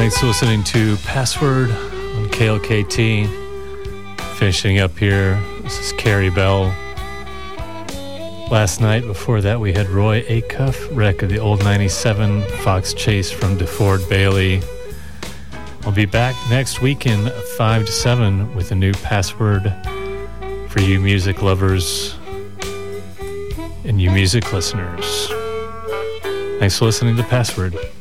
Thanks for listening to Password on KLKT. Finishing up here, this is Carrie Bell. Last night, before that, we had Roy Acuff, wreck of the old 97 Fox Chase from DeFord Bailey. I'll be back next weekend, 5 to 7, with a new Password for you music lovers and you music listeners. Thanks for listening to Password.